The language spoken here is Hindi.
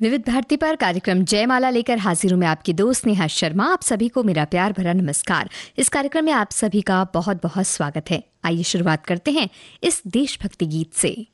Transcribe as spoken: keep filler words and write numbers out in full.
विविध भारती पर कार्यक्रम जयमाला लेकर हाजिर हूं मैं आपकी दोस्त नेहा शर्मा। आप सभी को मेरा प्यार भरा नमस्कार। इस कार्यक्रम में आप सभी का बहुत बहुत स्वागत है। आइए शुरुआत करते हैं इस देशभक्ति गीत से।